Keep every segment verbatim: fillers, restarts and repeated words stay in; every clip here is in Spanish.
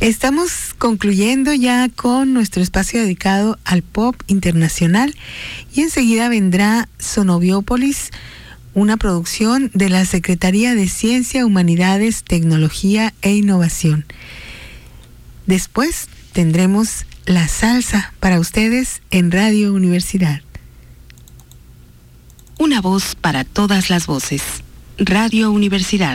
Estamos concluyendo ya con nuestro espacio dedicado al pop internacional y enseguida vendrá Sonobiópolis, una producción de la Secretaría de Ciencia, Humanidades, Tecnología e Innovación. Después tendremos la salsa para ustedes en Radio Universidad. Una voz para todas las voces. Radio Universidad.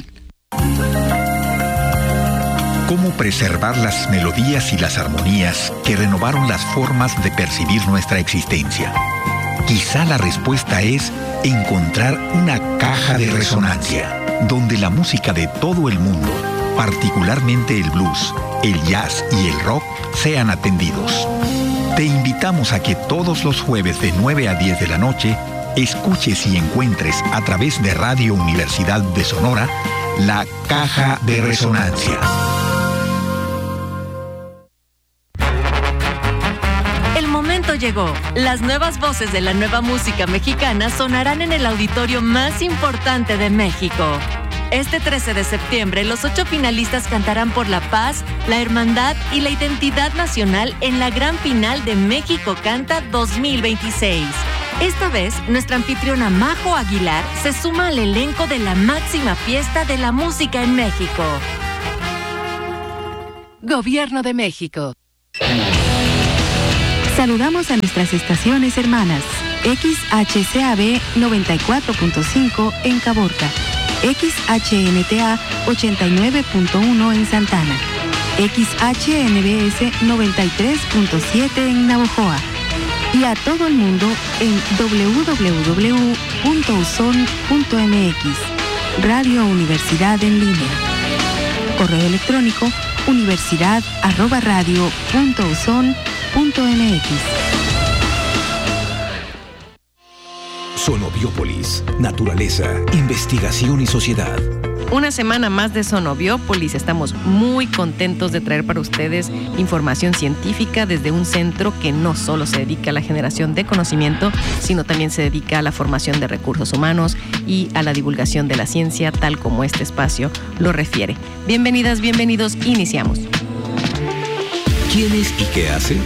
¿Cómo preservar las melodías y las armonías que renovaron las formas de percibir nuestra existencia? Quizá la respuesta es encontrar una caja de resonancia, donde la música de todo el mundo, particularmente el blues, el jazz y el rock, sean atendidos. Te invitamos a que todos los jueves de nueve a diez de la noche escuches y encuentres a través de Radio Universidad de Sonora la Caja de Resonancia. Llegó. Las nuevas voces de la nueva música mexicana sonarán en el auditorio más importante de México. Este trece de septiembre, los ocho finalistas cantarán por la paz, la hermandad y la identidad nacional en la gran final de México Canta dos mil veintiséis. Esta vez, nuestra anfitriona Majo Aguilar se suma al elenco de la máxima fiesta de la música en México. Gobierno de México. Saludamos a nuestras estaciones hermanas. X H C A B noventa y cuatro punto cinco en Caborca, X H N T A ochenta y nueve punto uno en Santana, X H N B S noventa y tres punto siete en Navojoa y a todo el mundo en doble u doble u doble u punto u s o n punto m x. Radio Universidad en línea. Correo electrónico universidad arroba radio punto u s o n punto m x. Sonobiópolis, naturaleza, investigación y sociedad. Una semana más de Sonobiópolis. Estamos muy contentos de traer para ustedes información científica desde un centro que no solo se dedica a la generación de conocimiento, sino también se dedica a la formación de recursos humanos y a la divulgación de la ciencia, tal como este espacio lo refiere. Bienvenidas, bienvenidos, iniciamos. ¿Quién es y qué hace?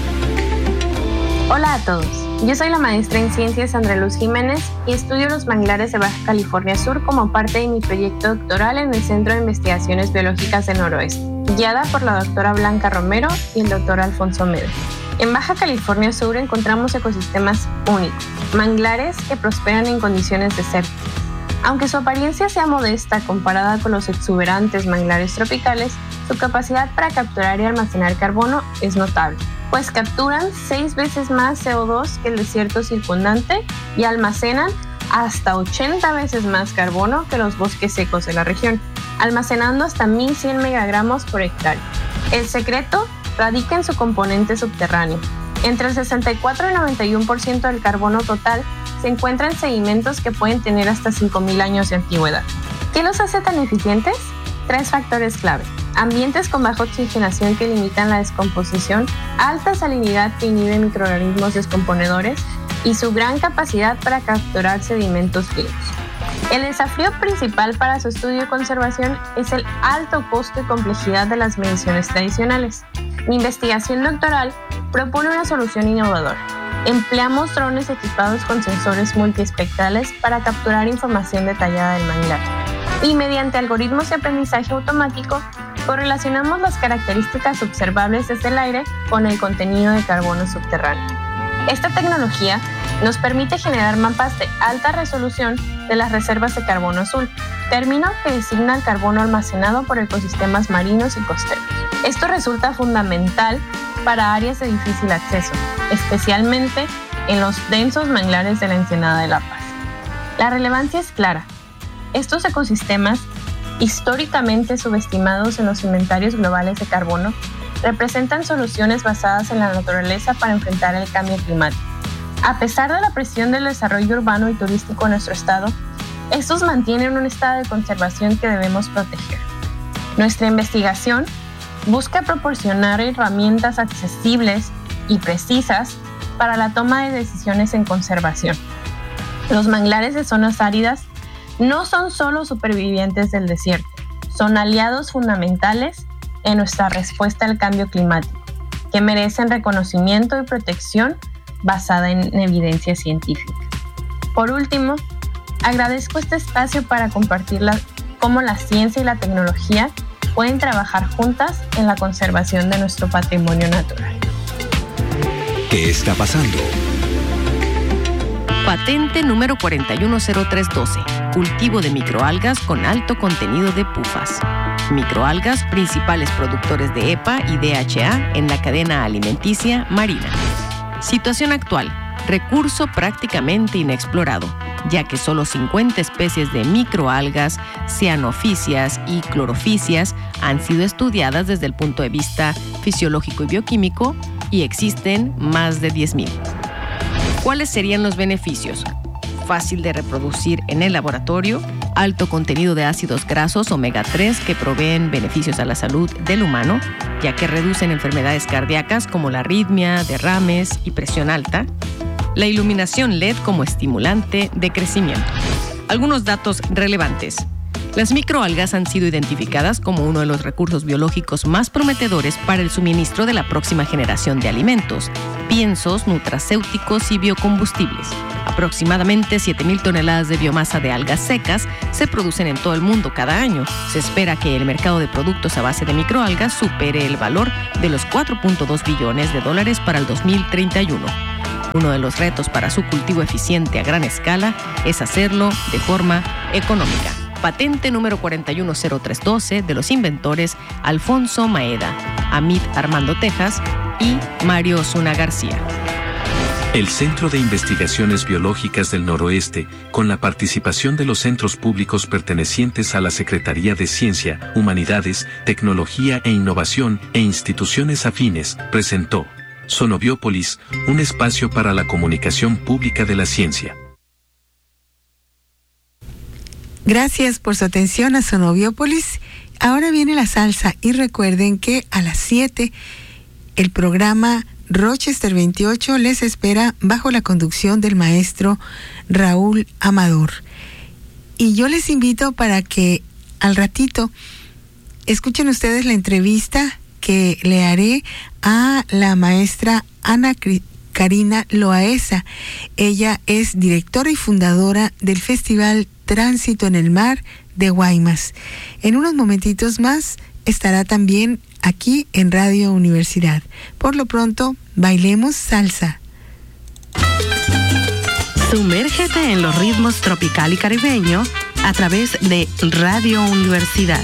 Hola a todos, yo soy la maestra en Ciencias Sandra Luz Jiménez y estudio los manglares de Baja California Sur como parte de mi proyecto doctoral en el Centro de Investigaciones Biológicas del Noroeste, guiada por la doctora Blanca Romero y el doctor Alfonso Meda. En Baja California Sur encontramos ecosistemas únicos, manglares que prosperan en condiciones desérticas. Aunque su apariencia sea modesta comparada con los exuberantes manglares tropicales, su capacidad para capturar y almacenar carbono es notable, pues capturan seis veces más C O dos que el desierto circundante y almacenan hasta ochenta veces más carbono que los bosques secos de la región, almacenando hasta mil cien megagramos por hectárea. El secreto radica en su componente subterráneo. Entre el sesenta y cuatro y noventa y uno por ciento del carbono total se encuentra en sedimentos que pueden tener hasta cinco mil años de antigüedad. ¿Qué los hace tan eficientes? Tres factores clave: ambientes con baja oxigenación que limitan la descomposición, alta salinidad que inhibe microorganismos descomponedores y su gran capacidad para capturar sedimentos vivos. El desafío principal para su estudio y conservación es el alto costo y complejidad de las mediciones tradicionales. Mi investigación doctoral propone una solución innovadora. Empleamos drones equipados con sensores multiespectrales para capturar información detallada del manglar. Y mediante algoritmos de aprendizaje automático, correlacionamos las características observables desde el aire con el contenido de carbono subterráneo. Esta tecnología nos permite generar mapas de alta resolución de las reservas de carbono azul, término que designa el carbono almacenado por ecosistemas marinos y costeros. Esto resulta fundamental para áreas de difícil acceso, especialmente en los densos manglares de la Ensenada de La Paz. La relevancia es clara. Estos ecosistemas, históricamente subestimados en los inventarios globales de carbono, representan soluciones basadas en la naturaleza para enfrentar el cambio climático. A pesar de la presión del desarrollo urbano y turístico en nuestro estado, estos mantienen un estado de conservación que debemos proteger. Nuestra investigación busca proporcionar herramientas accesibles y precisas para la toma de decisiones en conservación. Los manglares de zonas áridas no son solo supervivientes del desierto, son aliados fundamentales en nuestra respuesta al cambio climático, que merecen reconocimiento y protección basada en evidencia científica. Por último, agradezco este espacio para compartir la, cómo la ciencia y la tecnología pueden trabajar juntas en la conservación de nuestro patrimonio natural. ¿Qué está pasando? Patente número cuarenta y uno cero tres doce. Cultivo de microalgas con alto contenido de pufas. Microalgas, principales productores de E P A y D H A en la cadena alimenticia marina. Situación actual. Recurso prácticamente inexplorado, ya que solo cincuenta especies de microalgas, cianofisias y clorofisias han sido estudiadas desde el punto de vista fisiológico y bioquímico y existen más de diez mil. ¿Cuáles serían los beneficios? Fácil de reproducir en el laboratorio, alto contenido de ácidos grasos omega tres que proveen beneficios a la salud del humano, ya que reducen enfermedades cardíacas como la arritmia, derrames y presión alta, la iluminación L E D como estimulante de crecimiento. Algunos datos relevantes. Las microalgas han sido identificadas como uno de los recursos biológicos más prometedores para el suministro de la próxima generación de alimentos, piensos, nutracéuticos y biocombustibles. Aproximadamente siete mil toneladas de biomasa de algas secas se producen en todo el mundo cada año. Se espera que el mercado de productos a base de microalgas supere el valor de los cuatro punto dos billones de dólares para el dos mil treinta y uno. Uno de los retos para su cultivo eficiente a gran escala es hacerlo de forma económica. Patente número cuarenta y uno cero tres doce de los inventores Alfonso Maeda, Amit Armando Tejas y Mario Osuna García. El Centro de Investigaciones Biológicas del Noroeste, con la participación de los centros públicos pertenecientes a la Secretaría de Ciencia, Humanidades, Tecnología e Innovación e instituciones afines, presentó Sonobiópolis, un espacio para la comunicación pública de la ciencia. Gracias por su atención a Sonobiópolis. Ahora viene la salsa y recuerden que a las siete el programa Rochester veintiocho les espera bajo la conducción del maestro Raúl Amador. Y yo les invito para que al ratito escuchen ustedes la entrevista que le haré a la maestra Ana Karina Loaesa. Ella es directora y fundadora del Festival Tránsito en el Mar de Guaymas. En unos momentitos más estará también aquí en Radio Universidad. Por lo pronto, bailemos salsa. Sumérgete en los ritmos tropical y caribeño a través de Radio Universidad.